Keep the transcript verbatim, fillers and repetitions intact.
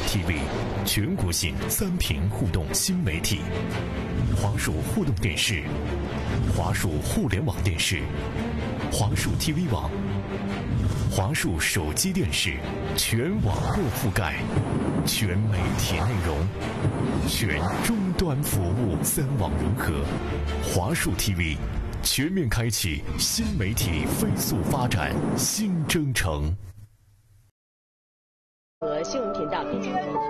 T V， 全国性三屏互动新媒体。华数互动电视、华数互联网电视、华数 T V 网、华数手机电视，全网络覆盖，全媒体内容，全终端服务，三网融合。华数 T V 全面开启新媒体飞速发展新征程。 和新闻频道。